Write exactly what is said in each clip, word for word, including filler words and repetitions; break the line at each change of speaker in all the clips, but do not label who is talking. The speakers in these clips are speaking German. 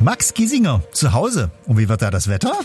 Max Giesinger zu Hause. Und wie wird da das Wetter?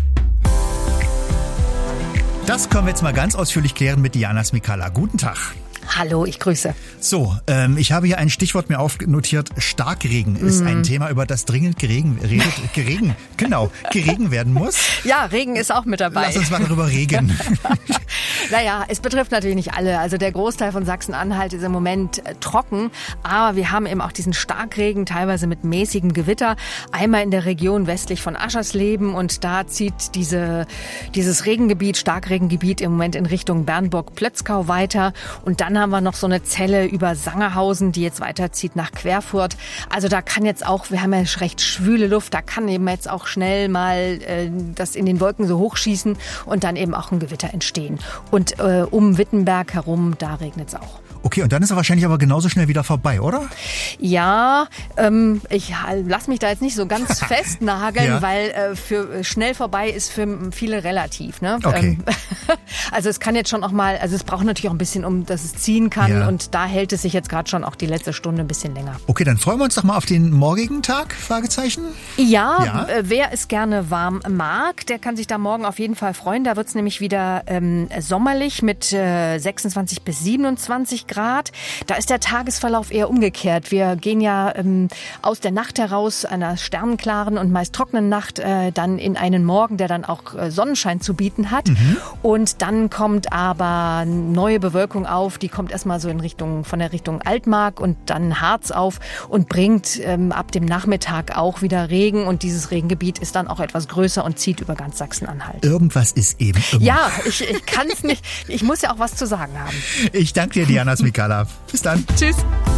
Das können wir jetzt mal ganz ausführlich klären mit Diana Smikala. Guten Tag.
Hallo, ich grüße.
So, ähm, ich habe hier ein Stichwort mir aufnotiert. Starkregen ist mm. ein Thema, über das dringend geregen, redet, geregen, genau, geregen werden muss.
Ja, Regen ist auch mit dabei.
Lass uns mal darüber reden.
Naja, es betrifft natürlich nicht alle. Also der Großteil von Sachsen-Anhalt ist im Moment äh, trocken. Aber wir haben eben auch diesen Starkregen, teilweise mit mäßigem Gewitter. Einmal in der Region westlich von Aschersleben. Und da zieht diese, dieses Regengebiet, Starkregengebiet im Moment in Richtung Bernburg-Plötzkau weiter. Und dann haben wir noch so eine Zelle über Sangerhausen, die jetzt weiterzieht nach Querfurt. Also da kann jetzt auch, wir haben ja recht schwüle Luft, da kann eben jetzt auch schnell mal äh, das in den Wolken so hochschießen und dann eben auch ein Gewitter entstehen. Und äh, um Wittenberg herum, da regnet es auch.
Okay, und dann ist er wahrscheinlich aber genauso schnell wieder vorbei, oder?
Ja, ähm, ich lass mich da jetzt nicht so ganz festnageln,
ja.
weil äh, für schnell vorbei ist für viele relativ. Ne?
Okay.
Ähm, also es kann jetzt schon auch mal, also es braucht natürlich auch ein bisschen, um dass es ziehen kann.
Ja.
Und da hält es sich jetzt gerade schon auch die letzte Stunde ein bisschen länger.
Okay, dann freuen wir uns doch mal auf den morgigen Tag, Fragezeichen.
Ja,
ja.
Äh, wer es gerne warm mag, der kann sich da morgen auf jeden Fall freuen. Da wird es nämlich wieder ähm, sommerlich mit äh, sechsundzwanzig bis siebenundzwanzig Grad. Da ist der Tagesverlauf eher umgekehrt. Wir gehen ja ähm, aus der Nacht heraus, einer sternenklaren und meist trockenen Nacht, äh, dann in einen Morgen, der dann auch äh, Sonnenschein zu bieten hat. Mhm. Und dann kommt aber neue Bewölkung auf. Die kommt erstmal so in Richtung, von der Richtung Altmark und dann Harz auf und bringt ähm, ab dem Nachmittag auch wieder Regen. Und dieses Regengebiet ist dann auch etwas größer und zieht über ganz Sachsen-Anhalt.
Irgendwas ist eben immer.
Ja, ich, ich kann es nicht. Ich muss ja auch was zu sagen haben.
Ich danke dir, Diana Smikala. Bis dann.
Tschüss.